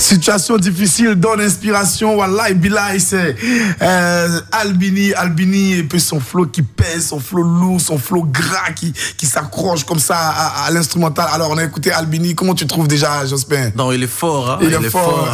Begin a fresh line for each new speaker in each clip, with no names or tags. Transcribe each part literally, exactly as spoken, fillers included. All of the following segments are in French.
Situation difficile, donne inspiration. Wallahi, Bilal, c'est euh, Albini. Albini, et puis son flow qui pèse, son flow lourd, son flow gras qui, qui s'accroche comme ça à, à l'instrumental. Alors, on a écouté Albini. Comment tu trouves déjà, Jospin?
Non, il est fort. Hein?
Il,
il
est, est fort.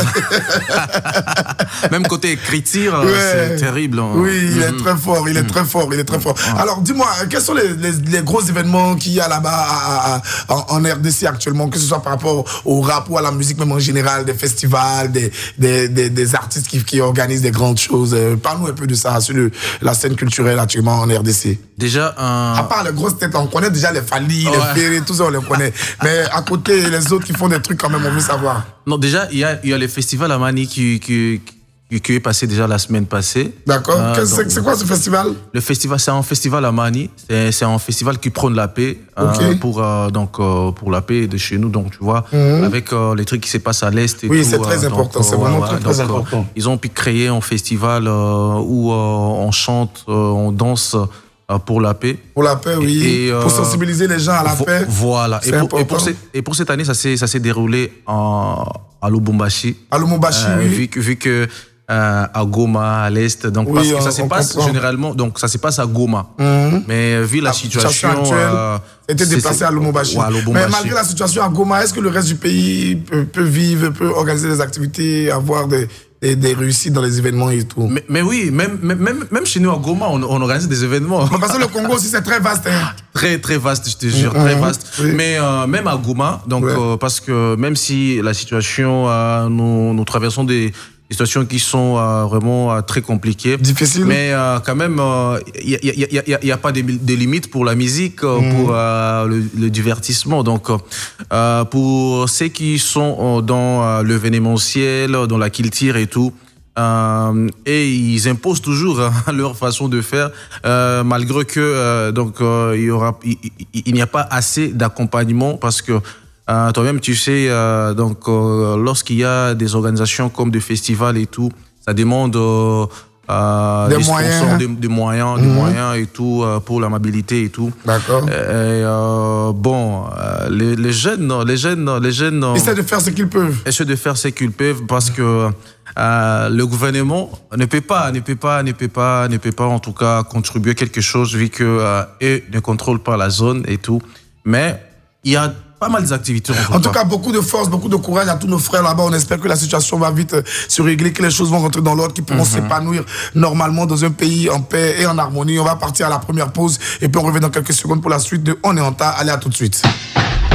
fort. Même côté écriture, ouais. C'est terrible. Hein?
Oui, il est mmh. très fort. Il est mmh. très fort. Il est très fort. Mmh. Alors, dis-moi, quels sont les, les, les gros événements qu'il y a là-bas à, à, à, en R D C actuellement, que ce soit par rapport au rap ou à la musique, même en général, des festivals, des, des, des, des artistes qui, qui organisent des grandes choses. Parle-nous un peu de ça sur le, la scène culturelle actuellement en R D C.
Déjà, un...
à part les grosses têtes, on connaît déjà les Fali, ouais. les Ferré, tout ça, on les connaît. Mais à côté, les autres qui font des trucs quand même, on veut savoir.
Non, déjà, il y a, il y a les festivals à Mani qui, qui, qui, qui est passé déjà la semaine passée.
D'accord. Euh, c'est, c'est quoi ce festival?
Le festival, c'est un festival à Mani. C'est, c'est un festival qui prône la paix. Okay. Euh, pour, euh, donc, euh, pour la paix de chez nous. Donc, tu vois, mm-hmm. avec euh, les trucs qui se passent à l'Est. Et
oui,
tout,
c'est très
euh,
important.
Donc,
c'est vraiment
euh,
très,
donc,
très important.
Euh, ils ont pu créer un festival euh, où euh, on chante, euh, on danse. Pour la paix.
Pour la paix, oui. Et, euh, pour sensibiliser les gens à la
vo-
paix.
Voilà.
C'est
et, pour,
important.
Et, pour cette, et pour cette année, ça s'est, ça s'est déroulé en, à Lubumbashi.
À Lubumbashi, euh, oui.
Vu que, vu que euh, à Goma, à l'Est. Donc, oui, parce que ça se passe comprend. généralement, donc ça se passe à Goma. Mm-hmm. Mais vu la, la situation.
situation actuelle, euh, était déplacé à Lubumbashi.
Ouais, à Lubumbashi.
Mais malgré la situation à Goma, est-ce que le reste du pays peut, peut vivre, peut organiser des activités, avoir des. Des, des réussites dans les événements et tout.
Mais, mais oui, même, même, même chez nous à Goma, on, on organise des événements.
Parce que le Congo aussi, c'est très vaste. Hein.
Très, très vaste, je te jure, mmh, très vaste. Oui. Mais euh, même à Goma, donc, ouais. euh, parce que même si la situation, euh, nous, nous traversons des, des situations qui sont euh, vraiment euh, très compliquées.
Difficiles.
Mais euh, quand même, il euh, n'y a, y a, y a, y a pas de, de limites pour la musique, mmh. pour euh, le, le divertissement. Donc, euh, pour ceux qui sont dans euh, l'événementiel, dans la culture et tout, euh, et ils imposent toujours hein, leur façon de faire, euh, malgré que euh, donc euh, il y aura, il, il, il n'y a pas assez d'accompagnement parce que Euh, toi-même, tu sais, euh, donc euh, lorsqu'il y a des organisations comme des festivals et tout, ça demande euh, euh,
des,
des
moyens,
sponsors, des, des moyens, mmh. des moyens et tout euh, pour la mobilité et tout.
D'accord.
Et euh, bon, euh, les, les jeunes, les jeunes, les jeunes
essaient de faire ce qu'ils peuvent.
Essaient de faire ce qu'ils peuvent parce que euh, le gouvernement ne peut pas, ne peut pas, ne peut pas, ne peut pas en tout cas contribuer quelque chose vu que euh, eux ne contrôlent pas la zone et tout. Mais il y a pas mal d'activités.
En, en tout cas, beaucoup de force, beaucoup de courage à tous nos frères là-bas. On espère que la situation va vite se régler, que les choses vont rentrer dans l'ordre, qu'ils pourront mm-hmm. s'épanouir normalement dans un pays en paix et en harmonie. On va partir à la première pause et puis on revient dans quelques secondes pour la suite de On est en tas. Allez, à tout de suite.